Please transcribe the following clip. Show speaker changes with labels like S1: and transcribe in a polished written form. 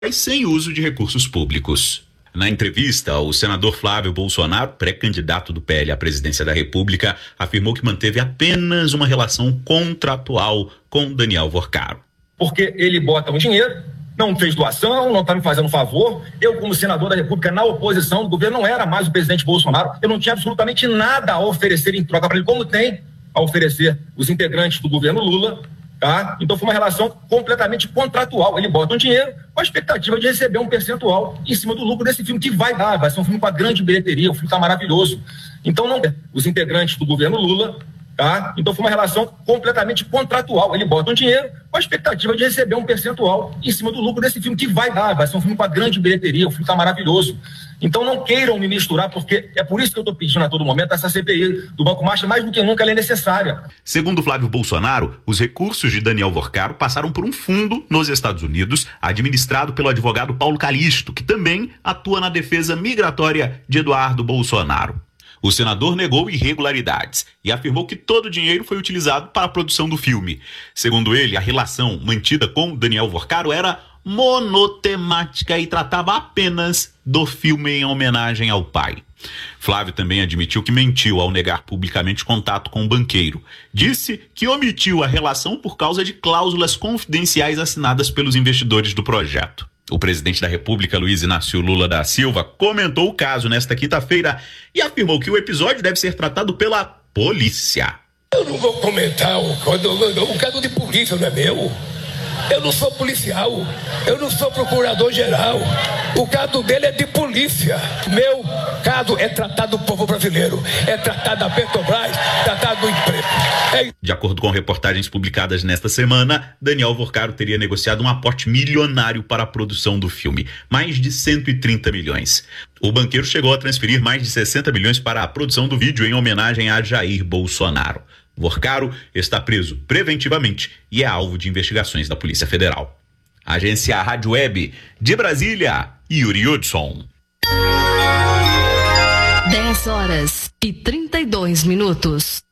S1: sem uso de recursos públicos. Na entrevista, o senador Flávio Bolsonaro, pré-candidato do PL à presidência da República, afirmou que manteve apenas uma relação contratual com Daniel Vorcaro.
S2: Porque ele bota um dinheiro, não fez doação, não está me fazendo favor. Eu, como senador da República, na oposição do governo, não era mais o presidente Bolsonaro. Eu não tinha absolutamente nada a oferecer em troca para ele, como tem a oferecer os integrantes do governo Lula. Tá? Então foi uma relação completamente contratual. Ele bota um dinheiro com a expectativa de receber um percentual em cima do lucro desse filme, que vai ser um filme com a grande bilheteria, o filme está maravilhoso. Então não, os integrantes do governo Lula, tá? Então foi uma relação completamente contratual. Ele bota um dinheiro com a expectativa de receber um percentual em cima do lucro desse filme, que vai ser um filme com a grande bilheteria, o filme está maravilhoso. Então não queiram me misturar, porque é por isso que eu estou pedindo a todo momento essa CPI do Banco Master, mais do que nunca ela é necessária.
S1: Segundo Flávio Bolsonaro, os recursos de Daniel Vorcaro passaram por um fundo nos Estados Unidos, administrado pelo advogado Paulo Calixto, que também atua na defesa migratória de Eduardo Bolsonaro. O senador negou irregularidades e afirmou que todo o dinheiro foi utilizado para a produção do filme. Segundo ele, a relação mantida com Daniel Vorcaro era monotemática e tratava apenas do filme em homenagem ao pai. Flávio também admitiu que mentiu ao negar publicamente contato com o banqueiro. Disse que omitiu a relação por causa de cláusulas confidenciais assinadas pelos investidores do projeto. O presidente da República, Luiz Inácio Lula da Silva, comentou o caso nesta quinta-feira e afirmou que o episódio deve ser tratado pela polícia.
S3: Eu não vou comentar o caso de polícia, não é meu. Eu não sou policial, eu não sou procurador-geral. O caso dele é de polícia. Meu caso é tratado do povo brasileiro, é tratado da Petrobras, tratado do emprego.
S1: De acordo com reportagens publicadas nesta semana, Daniel Vorcaro teria negociado um aporte milionário para a produção do filme, mais de 130 milhões. O banqueiro chegou a transferir mais de 60 milhões para a produção do vídeo em homenagem a Jair Bolsonaro. Vorcaro está preso preventivamente e é alvo de investigações da Polícia Federal. Agência Rádio Web de Brasília, Yuri Hudson.
S4: 10 horas e 32 minutos.